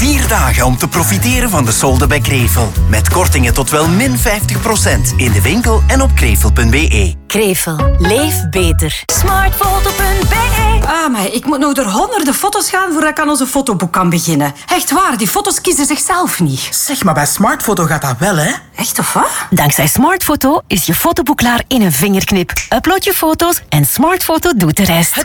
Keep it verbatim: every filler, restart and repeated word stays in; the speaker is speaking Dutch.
Vier dagen om te profiteren van de solden bij Krevel. Met kortingen tot wel min vijftig procent in de winkel en op krevel punt b e. Krevel. Leef beter. smartfoto punt b e. Ah, maar ik moet nog door honderden foto's gaan voordat ik aan onze fotoboek kan beginnen. Echt waar, die foto's kiezen zichzelf niet. Zeg, maar bij Smartfoto gaat dat wel, hè? Echt of wat? Dankzij Smartfoto is je fotoboek klaar in een vingerknip. Upload je foto's en Smartfoto doet de rest.